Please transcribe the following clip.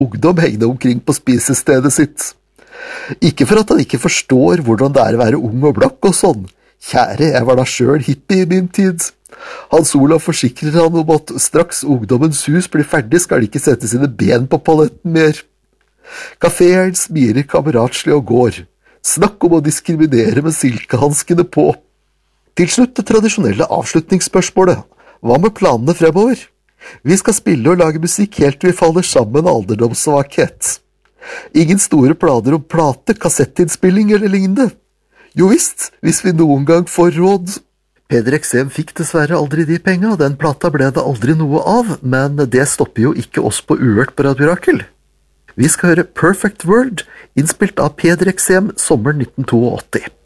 ungdom hengende omkring på spisestedet sitt. Ikke for at han ikke forstår hvordan det å være ung og blakk og sånn. Kjære, jeg var da selv hippie i min tid. Hans Olav forsikrer han om at straks ungdommens hus blir ferdig, skal de ikke sette sine ben på paletten mer. Kaféeren smiler kameratslig og går. Snakk om å diskriminere med silkehanskene på. Til slutt det tradisjonelle avslutningsspørsmålet. Hva med planene fremover? Vi skal spille og lage musikk helt til vi faller sammen av alderdomssvakhet. Ingen store planer om plate, kassettinnspilling eller lignende. Jo visst, hvis vi noen gang får råd. Peder Eksem fikk dessverre aldri de penga, den plata ble det aldri noe av, men det stopper jo ikke oss på Uhørt på Radio Rakel. Vi skal høre Perfect World, innspilt av Peder Eksem sommeren 1982.